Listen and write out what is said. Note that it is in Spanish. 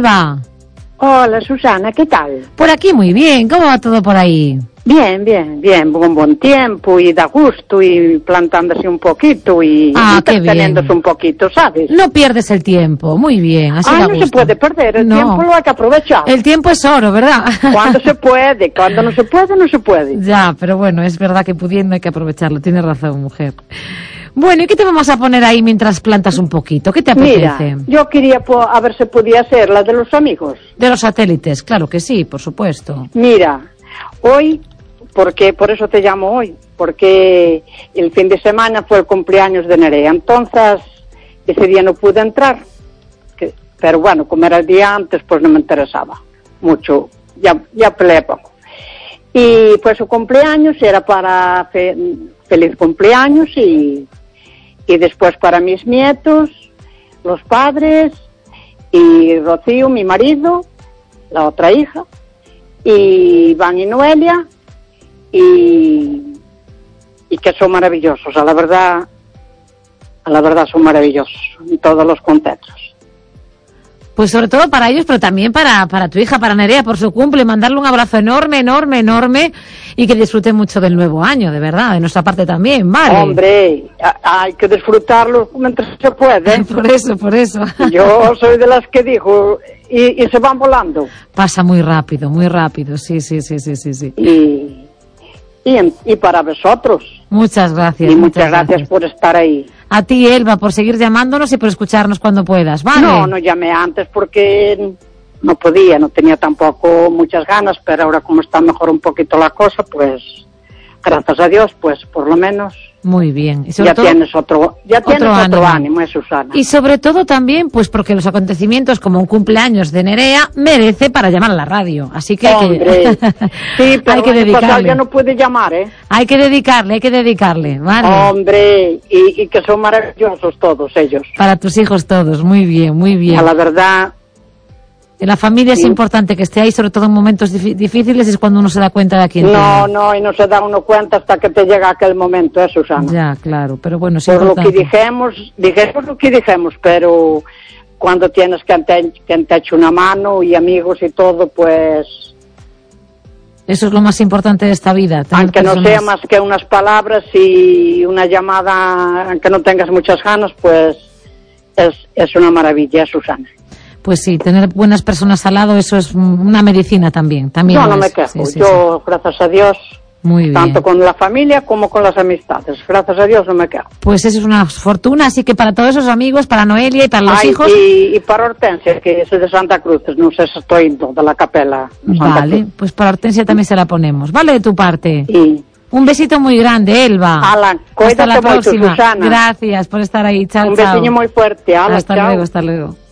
Elba? Hola, Susana, ¿qué tal? Por aquí muy bien, ¿cómo va todo por ahí? Bien, con buen tiempo y da gusto y plantándose un poquito y entreteniéndose un poquito, ¿sabes? No pierdes el tiempo, muy bien, así da gusto. No se puede perder, el tiempo lo hay que aprovechar. El tiempo es oro, ¿verdad? Cuando se puede, cuando no se puede, no se puede. Ya, pero bueno, es verdad que pudiendo hay que aprovecharlo, tienes razón, mujer. Bueno, ¿y qué te vamos a poner ahí mientras plantas un poquito? ¿Qué te apetece? Mira, yo quería a ver si podía hacer la de los amigos. De los satélites, claro que sí, por supuesto. Mira, hoy, porque por eso te llamo hoy, porque el fin de semana fue el cumpleaños de Nerea, entonces ese día no pude entrar, pero bueno, como era el día antes, pues no me interesaba mucho, ya peleé poco. Y pues su cumpleaños era para feliz cumpleaños y después para mis nietos, los padres, y Rocío, mi marido, la otra hija, y Iván y Noelia, y que son maravillosos, a la verdad son maravillosos, en todos los contextos. Pues sobre todo para ellos, pero también para tu hija, para Nerea, por su cumple, mandarle un abrazo enorme, y que disfruten mucho del nuevo año, de verdad, de nuestra parte también, ¿vale? Hombre, hay que disfrutarlo mientras se puede. Por eso. Yo soy de las que digo, y se van volando. Pasa muy rápido, sí. Y para vosotros. Muchas gracias. Y muchas gracias por estar ahí. A ti, Elba, por seguir llamándonos y por escucharnos cuando puedas, ¿vale? No llamé antes porque no podía, no tenía tampoco muchas ganas, pero ahora como está mejor un poquito la cosa, pues gracias a Dios, pues por lo menos. Muy bien. Y tienes otro ánimo, Susana. Y sobre todo también, pues porque los acontecimientos como un cumpleaños de Nerea merece para llamar a la radio. Así que sí, pero hay que dedicarle. Ya no puede llamar, ¿eh? Hay que dedicarle, ¿vale? Hombre, y que son maravillosos todos ellos. Para tus hijos todos, muy bien. A la verdad. En la familia es importante que esté ahí, sobre todo en momentos difíciles, es cuando uno se da cuenta de quién tiene. No, y no se da uno cuenta hasta que te llega aquel momento, Susana. Ya, claro, pero bueno, es importante. Por lo que dijimos lo que dijimos, pero cuando tienes que te eche una mano y amigos y todo, pues. Eso es lo más importante de esta vida. Aunque no sea más que unas palabras y una llamada, aunque no tengas muchas ganas, pues es una maravilla, Susana. Pues sí, tener buenas personas al lado, eso es una medicina también. Yo no me quejo, yo, gracias a Dios, muy bien. Tanto con la familia como con las amistades, gracias a Dios no me quejo. Pues eso es una fortuna, así que para todos esos amigos, para Noelia y para los hijos... Y para Hortensia, que es de Santa Cruz, no sé si estoy de la capela. Vale, pues para Hortensia también se la ponemos, ¿vale? De tu parte. Un besito muy grande, Elba. Alan, hasta la próxima. Susana. Gracias por estar ahí. Chao, Un besiño muy fuerte. Hasta luego.